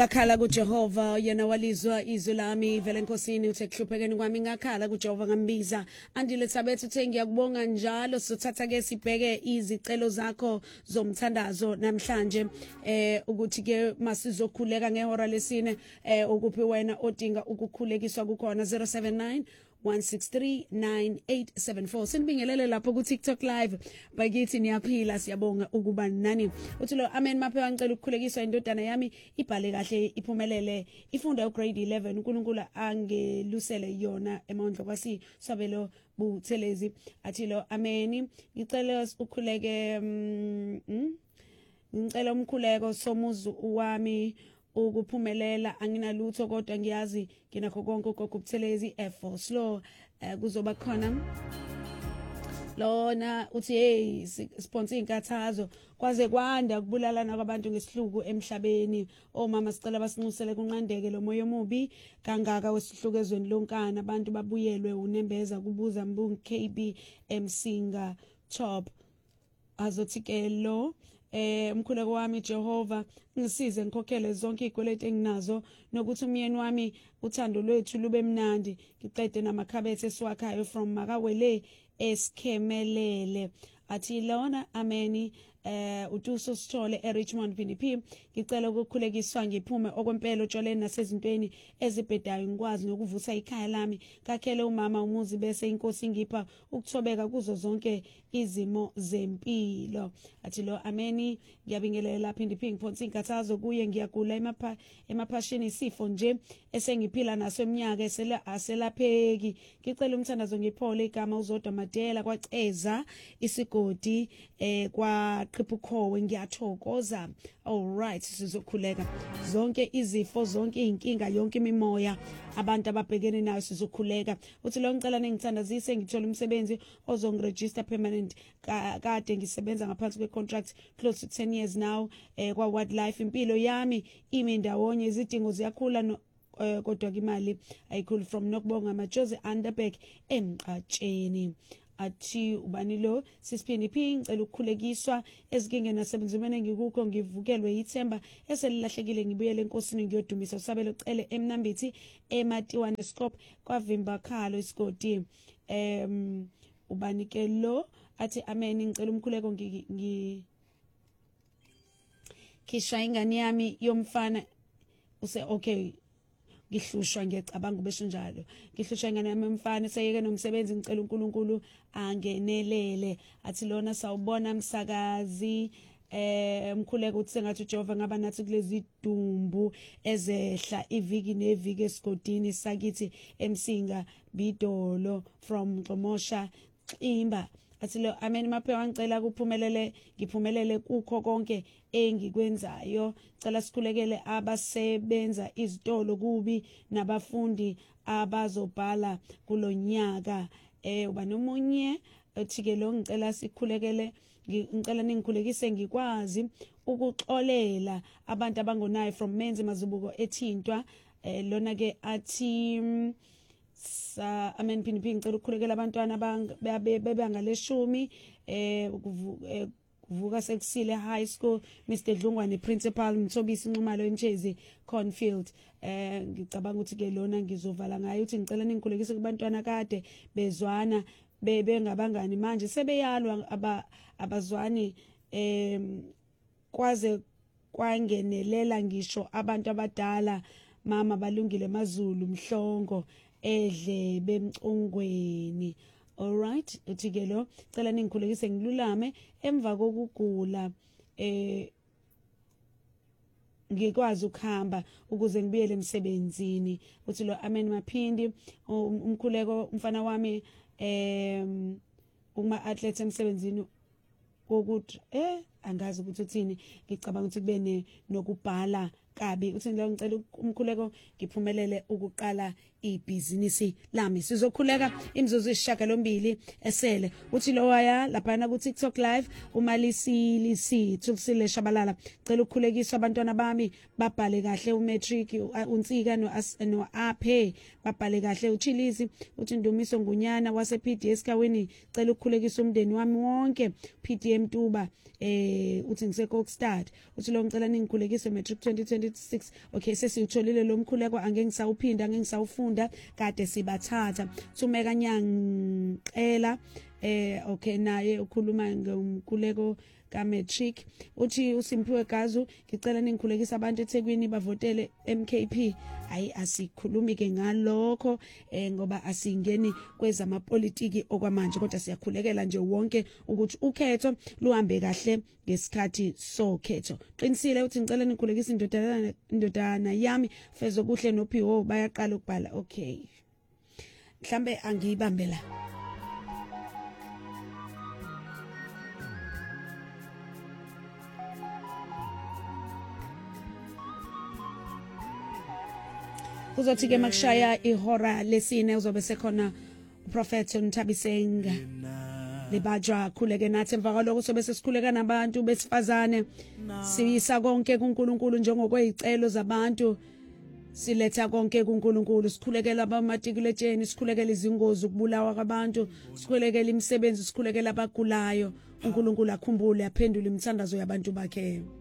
ngakhala kuJehova yena walizwa izwi lami vele enkosini uthe kuhluphekeni kwami ngakhala kuJehova ngambiza andile sabethu uthe ngiyakubonga njalo sizothatha ke sibheke izicelo zakho zomthandazo namhlanje ukuthi ke masizokhuleka ngehora lesine ukuphi wena odinga ukukhulekiswa kukhona 079 1639874 sinibingelele lapho ku TikTok live bakithi niyaphila siyabonga ukuba nani uthi lo amen maphe ngicela ukukhulekiswa indodana yami ibhale kahle iphumelele ifunda ugrade 11 uNkulunkulu angelusele yona emondlo kwasi sabelo buthelezi athi lo amen ngicela ukhuleke ngicela umkhuleko somuzu wami ukuphumelela anginalutho kodwa ngiyazi nginakho konke ukubuthelezi F4 slow kuzoba khona lona uthi hey sponsor inkathazo kwaze kwanda kubulalana kwabantu ngesihluku emhlabeni omama sicela basinxusele kunqandeke lo moya omubi kangaka wesihluku ezweni lonkana abantu babuyelwe unembeza kubuza mbungu KB Msinga top azothikelo umkhuleko wami Jehova ngisize ngikhokhele zonke izikweletu enginazo nokuthi umyeni wami uthando lwethu lube mnandi ngiqede namakhabethe esiwakhayo from makawele esikhemelele athi lona ameni uTuso Sithole eRichmond PDP ngicela ukukhulekiswa ngiphume okwempela utsholeni nasezintweni ezibhedayo ngikwazi nokuvusa ikhaya lami kakhele umama umuzi bese inkosi ngipha ukuthobeka kuzo zonke izimo zempilo athi lo ameni ngiyabingelela PDP ngiphonsa inkathazo kuye ngiyagula emaphashini isifo nje esengiphila naso eminyaka aselapheki ngicela umthandazo ngiphole igama uzodwa Madela kwaceza isigodi kwa Qhiphukhowe ngiyathokoza all right sizokhuleka zonke izifo zonke inkinga yonke imimoya abantu ababhekene nayo sizokhuleka uthi lo ngicela nengithandazise ngithola umsebenzi ozongiregister permanent kade ngisebenza ngaphansi kwecontract close to 10 years now kwa wildlife impilo yami imi ndawonye izidingo ziyakhula kodwa imali ayikhulu from nokubonga majozi Underberg emqatsheni athi ubani lo sisiphini phi ngicela ukukhulekiswa ezikingeni nasebenzimene ngikukho ngivukelwe yithemba eselilahlekile ngibuyele enkosini ngiyodumisa usabelo cele emnambithi ematiwane scope kwavimba khalo isigodi ubani ke lo athi amen ngicela umkhuleko khishwa ingane yami yomfana use okay ngihlushwa ngiyacabanga ubesho njalo ngihlushwa ingane yami mfana seyeke nomsebenzi ngicela uNkulunkulu angenelele athi lona sawubona msakazi umkhuleko uthi sengathi uJehova ngaba nathi kulezi dumbu ezehla iviki neviki esigodini sakithi emsinga bidolo from Nxomosha Ximba athi lo amen maphe wangicela kuphumelele ngiphumelele kukho konke engikwenzayo cela sikhulekele abasebenza izitolo kubi nabafundi abazobhala kulonyaka uba nomunye uthike lo ngicela sikhulekele ngicela ningikhulekise ngikwazi ukuxolela abantu abangonayo from Menzi Mazibuko ethintwa lona ke athi amen PDP ngicela ukukhulekela abantwana bebangaleshumi kuvuka sekusile high school Mr Dlungwane principal Mthobisi Nxumalo eMchezi Cornfield ngicabanga ukuthi ke lona ngizovala ngayo uthi ngicela ningikhulekise kubantwana kade bezwana bengabangani manje sebeyalwa abazwani kwaze kwangenelela ngisho abantu abadala mama balungile Mazulu Mhlongo edle bemcungweni all right uthi ke lo cela ningikhulekise ngilulame emva kokugula ngikwazi ukuhamba ukuze ngibuyele emsebenzini uthi lo amen maphindi umkhuleko umfana wami uma athlete emsebenzini kokuthi angazi ukuthi uthini ngicabanga ukuthi kube nokubhala kabi uthi ngicela umkhuleko ngiphumelele ukuqala ibhizinisi lami sizokhuleka imizuzu isishagalombili esele uthi lo waya lapha ku TikTok live umalisili Thulisile Shabalala cela ukukhulekiswa abantwana bami babhale kahle umatric uNtsika no aphe babhale kahle uChilizi uthi Ndumiso Ngunyana wase PDS Kaweni cela ukukhulekiswa umndeni wami wonke PDM Tuba uthi ngisekokstart uthi lo ngicela ningikhulekise matric 2020 2026 okay sesitholile lo mkhuleko angeke ngisawuphinda angeke ngisawufunda kade sibathatha Thumeka Nyangqela okay naye ukhuluma ngomkhuleko kaMatric uthi uSimphiwe Gazu ngicela ningikhulekisa abantu eThekwini bavotele MKP hayi asikhulumi ke ngalokho ngoba asingeni kwezamapolitiki okwamanje kodwa siyakhulekela nje wonke ukuthi ukhetho luhambe kahle ngesikhathi sokhetho qinisile uthi ngicela ningikhulekisa indodana yami Fezo kuhle noPhiwo bayaqala ukubhala okay mhlambe angiyibambe la Uzothi ke makushaya ihora lesine uzobe sekhona uProfessor Nthabisenga lebajwa khuleke nathi emva kwalokho sobe sesikhuleka nabantu besifazane siyisa konke kuNkulunkulu njengokwezicelo zabantu siletha konke kuNkulunkulu sikhulekela abamatikiletsheni sikhulekela izingozi ukubulawa kwabantu sikhulekela imisebenzi sikhulekela abagulayo uNkulunkulu akhumbule aphendule imithandazo yabantu bakhe